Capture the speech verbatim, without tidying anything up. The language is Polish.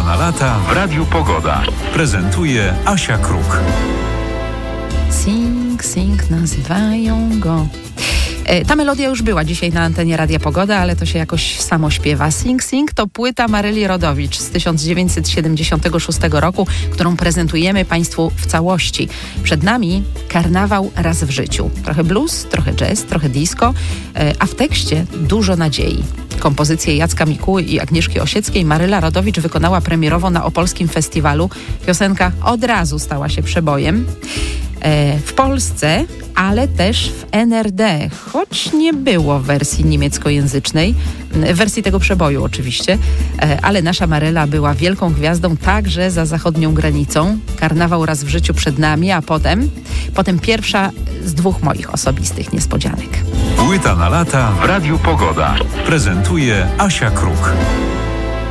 Płyta na lata w Radiu Pogoda. Prezentuje Asia Kruk. Sing, sing, nazywają go. Ta melodia już była dzisiaj na antenie Radia Pogoda, ale to się jakoś samo śpiewa. Sing Sing to płyta Maryli Rodowicz z tysiąc dziewięćset siedemdziesiątego szóstego roku, którą prezentujemy Państwu w całości. Przed nami karnawał raz w życiu. Trochę blues, trochę jazz, trochę disco, a w tekście dużo nadziei. Kompozycję Jacka Mikuły i Agnieszki Osieckiej Maryla Rodowicz wykonała premierowo na opolskim festiwalu. Piosenka od razu stała się przebojem w Polsce, ale też w N R D, choć nie było wersji niemieckojęzycznej, wersji tego przeboju oczywiście, ale nasza Maryla była wielką gwiazdą także za zachodnią granicą. Karnawał raz w życiu przed nami, a potem, potem pierwsza z dwóch moich osobistych niespodzianek. Płyta na lata w Radiu Pogoda. Prezentuje Asia Kruk.